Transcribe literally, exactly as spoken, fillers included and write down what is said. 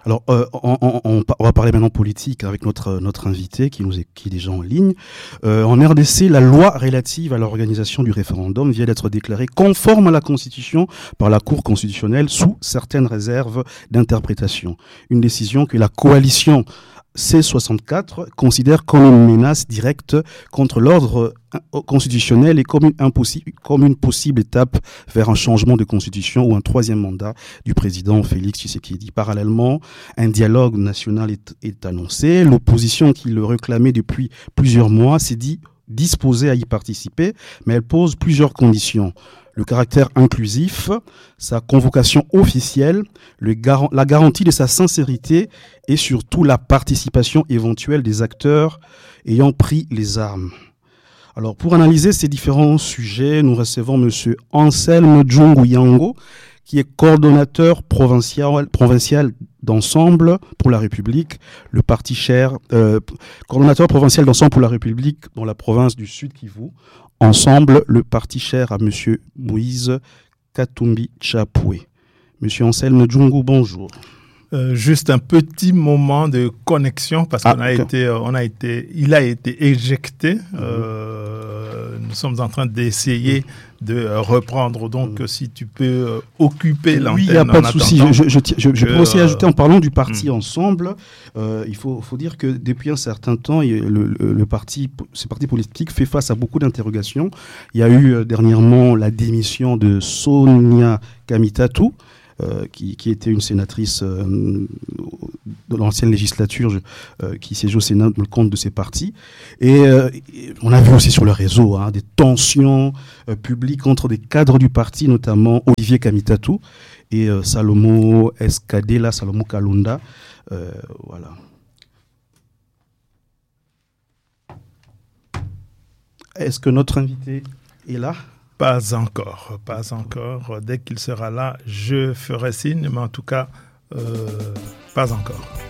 Alors, euh, on, on, on, on va parler maintenant politique avec notre notre invité qui nous est qui est déjà en ligne. Euh, en R D C, la loi relative à l'organisation du référendum vient d'être déclarée conforme à la Constitution par la Cour constitutionnelle sous certaines réserves d'interprétation. Une décision que la coalition C soixante-quatre considère comme une menace directe contre l'ordre constitutionnel et comme une, impossible, comme une possible étape vers un changement de constitution ou un troisième mandat du président Félix Tshisekedi. Parallèlement, un dialogue national est, est annoncé. L'opposition qui le réclamait depuis plusieurs mois s'est dit disposée à y participer, mais elle pose plusieurs conditions. Le caractère inclusif, sa convocation officielle, le gar- la garantie de sa sincérité et surtout la participation éventuelle des acteurs ayant pris les armes. Alors, pour analyser ces différents sujets, nous recevons M. Anselme Djungu Yango, qui est coordonnateur provincial, provincial d'Ensemble pour la République, le parti cher, euh, coordonnateur provincial d'Ensemble pour la République dans la province du Sud Kivu. Ensemble, le parti cher à M. Moïse Katumbi Chapoué. M. Anselme Djungu, bonjour. Euh, juste un petit moment de connexion parce ah, qu'on a okay. été, on a été, il a été éjecté. Mmh. Euh, nous sommes en train d'essayer mmh. de reprendre. Donc, mmh. si tu peux euh, occuper l'antenne. Oui, il n'y a pas de souci. Je, je, je, je, je peux euh, aussi ajouter en parlant du parti mmh. Ensemble. Euh, il faut, faut dire que depuis un certain temps, le, le, le parti, ce parti politique fait face à beaucoup d'interrogations. Il y a eu euh, dernièrement la démission de Sonia Kamitatou. Euh, qui, qui était une sénatrice euh, de l'ancienne législature euh, qui siégeait au Sénat dans le compte de ses partis. Et, euh, et on a vu aussi sur le réseau hein, des tensions euh, publiques entre des cadres du parti, notamment Olivier Kamitatou et euh, Salomo Escadela, Salomo Kalunda. Euh, voilà. Est-ce que notre invité est là ? Pas encore, pas encore. Dès qu'il sera là, je ferai signe, mais en tout cas, euh, pas encore.